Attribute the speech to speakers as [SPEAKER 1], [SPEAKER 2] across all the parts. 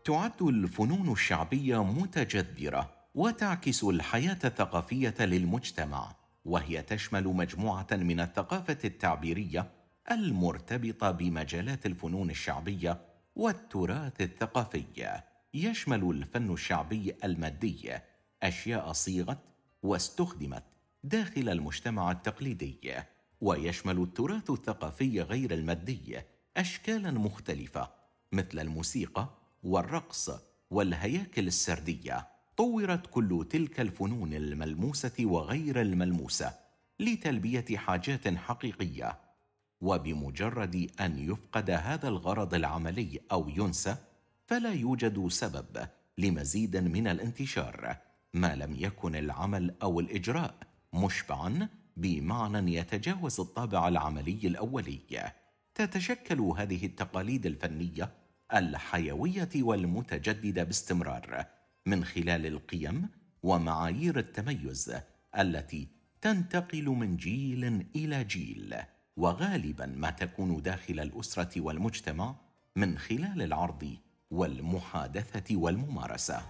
[SPEAKER 1] تعد الفنون الشعبية متجذرة وتعكس الحياة الثقافية للمجتمع، وهي تشمل مجموعة من الثقافة التعبيرية المرتبطة بمجالات الفنون الشعبية والتراث الثقافي. يشمل الفن الشعبي المادي أشياء صيغت واستخدمت داخل المجتمع التقليدي، ويشمل التراث الثقافي غير المادي أشكالاً مختلفة مثل الموسيقى والرقص والهياكل السردية. طورت كل تلك الفنون الملموسة وغير الملموسة لتلبية حاجات حقيقية، وبمجرد أن يفقد هذا الغرض العملي أو ينسى فلا يوجد سبب لمزيد من الانتشار، ما لم يكن العمل أو الإجراء مشبعاً بمعنى يتجاوز الطابع العملي الأولي. تتشكل هذه التقاليد الفنية الحيوية والمتجددة باستمرار من خلال القيم ومعايير التميز التي تنتقل من جيل إلى جيل، وغالباً ما تكون داخل الأسرة والمجتمع من خلال العرض والمحادثة والممارسة.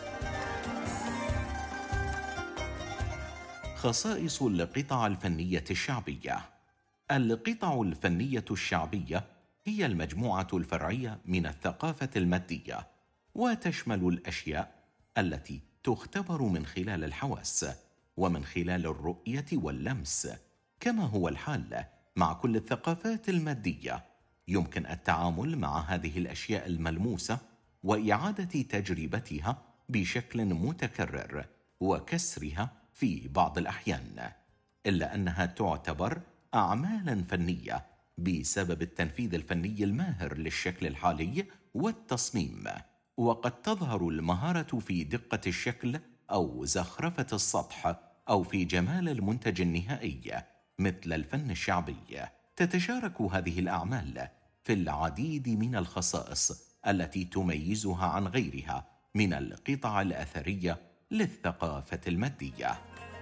[SPEAKER 1] خصائص القطع الفنية الشعبية. القطع الفنية الشعبية هي المجموعة الفرعية من الثقافة المادية، وتشمل الأشياء التي تختبر من خلال الحواس ومن خلال الرؤية واللمس. كما هو الحال مع كل الثقافات المادية، يمكن التعامل مع هذه الأشياء الملموسة وإعادة تجربتها بشكل متكرر وكسرها في بعض الأحيان، إلا أنها تعتبر أعمالاً فنية بسبب التنفيذ الفني الماهر للشكل الحالي والتصميم. وقد تظهر المهارة في دقة الشكل أو زخرفة السطح أو في جمال المنتج النهائي مثل الفن الشعبي. تتشارك هذه الأعمال في العديد من الخصائص التي تميزها عن غيرها من القطع الأثرية للثقافة المادية.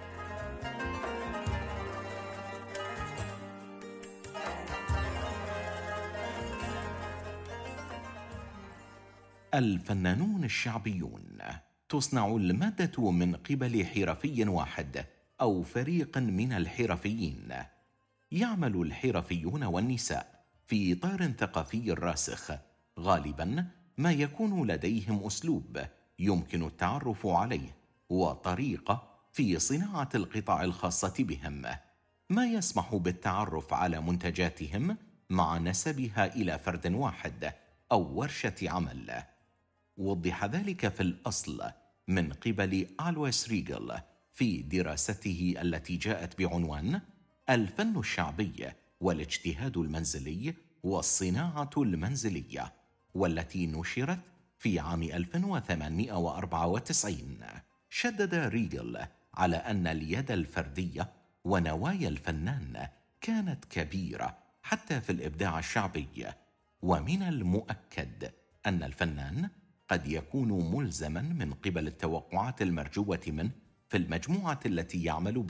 [SPEAKER 1] الفنانون الشعبيون. تصنع المادة من قبل حرفي واحد أو فريق من الحرفيين. يعمل الحرفيون والنساء في إطار ثقافي راسخ، غالباً ما يكون لديهم أسلوب يمكن التعرف عليه وطريقة في صناعة القطع الخاصة بهم، ما يسمح بالتعرف على منتجاتهم مع نسبها إلى فرد واحد أو ورشة عمل. وضح ذلك في الأصل من قبل ألويس ريغل في دراسته التي جاءت بعنوان الفن الشعبي والاجتهاد المنزلي والصناعة المنزلية، والتي نشرت في عام 1894. شدد ريغل على أن اليد الفردية ونوايا الفنان كانت كبيرة حتى في الإبداع الشعبي، ومن المؤكد أن الفنان قد يكون ملزماً من قبل التوقعات المرجوة منه في المجموعة التي يعمل بها